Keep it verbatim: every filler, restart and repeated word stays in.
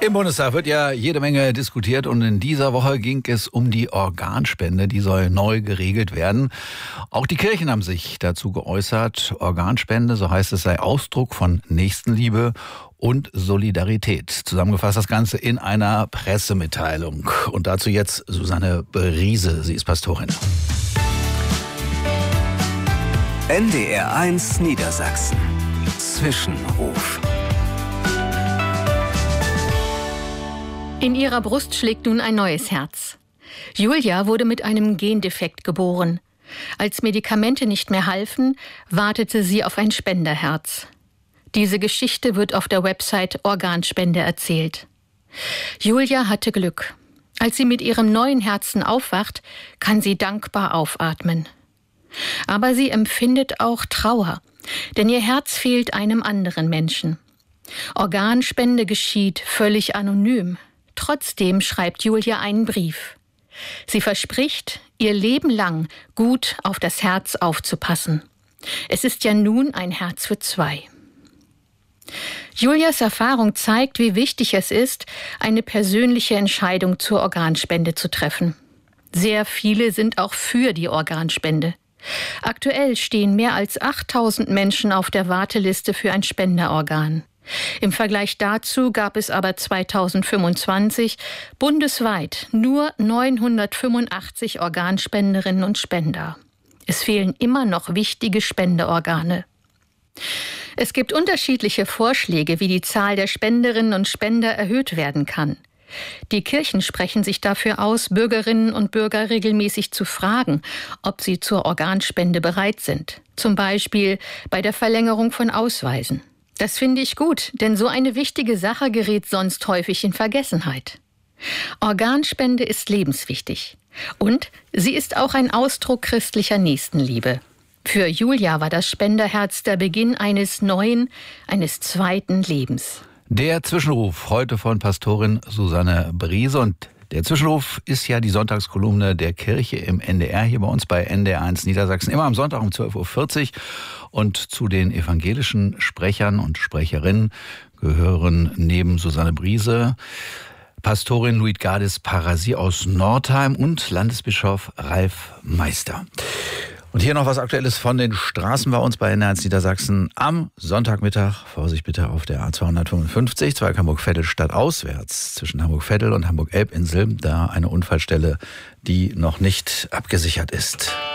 Im Bundestag wird ja jede Menge diskutiert und in dieser Woche ging es um die Organspende. Die soll neu geregelt werden. Auch die Kirchen haben sich dazu geäußert. Organspende, so heißt es, sei Ausdruck von Nächstenliebe und Solidarität. Zusammengefasst das Ganze in einer Pressemitteilung. Und dazu jetzt Susanne Briese. Sie ist Pastorin. N D R eins Niedersachsen. Zwischenruf. In ihrer Brust schlägt nun ein neues Herz. Julia wurde mit einem Gendefekt geboren. Als Medikamente nicht mehr halfen, wartete sie auf ein Spenderherz. Diese Geschichte wird auf der Website Organspende erzählt. Julia hatte Glück. Als sie mit ihrem neuen Herzen aufwacht, kann sie dankbar aufatmen. Aber sie empfindet auch Trauer, denn ihr Herz fehlt einem anderen Menschen. Organspende geschieht völlig anonym. Trotzdem schreibt Julia einen Brief. Sie verspricht, ihr Leben lang gut auf das Herz aufzupassen. Es ist ja nun ein Herz für zwei. Julias Erfahrung zeigt, wie wichtig es ist, eine persönliche Entscheidung zur Organspende zu treffen. Sehr viele sind auch für die Organspende. Aktuell stehen mehr als achttausend Menschen auf der Warteliste für ein Spenderorgan. Im Vergleich dazu gab es aber zweitausendfünfundzwanzig bundesweit nur neunhundertfünfundachtzig Organspenderinnen und Spender. Es fehlen immer noch wichtige Spendeorgane. Es gibt unterschiedliche Vorschläge, wie die Zahl der Spenderinnen und Spender erhöht werden kann. Die Kirchen sprechen sich dafür aus, Bürgerinnen und Bürger regelmäßig zu fragen, ob sie zur Organspende bereit sind. Zum Beispiel bei der Verlängerung von Ausweisen. Das finde ich gut, denn so eine wichtige Sache gerät sonst häufig in Vergessenheit. Organspende ist lebenswichtig. Und sie ist auch ein Ausdruck christlicher Nächstenliebe. Für Julia war das Spenderherz der Beginn eines neuen, eines zweiten Lebens. Der Zwischenruf heute von Pastorin Susanne Briese. Und der Zwischenruf ist ja die Sonntagskolumne der Kirche im N D R, hier bei uns bei N D R eins Niedersachsen, immer am Sonntag um zwölf Uhr vierzig. Und zu den evangelischen Sprechern und Sprecherinnen gehören neben Susanne Briese Pastorin Luitgardis Parasi aus Nordheim und Landesbischof Ralf Meister. Und hier noch was Aktuelles von den Straßen bei uns bei N D R eins Niedersachsen. Am Sonntagmittag, Vorsicht bitte auf der A zweihundertfünfundfünfzig, Zweig Hamburg-Veddel stadtauswärts zwischen Hamburg-Veddel und Hamburg-Elbinsel, da eine Unfallstelle, die noch nicht abgesichert ist.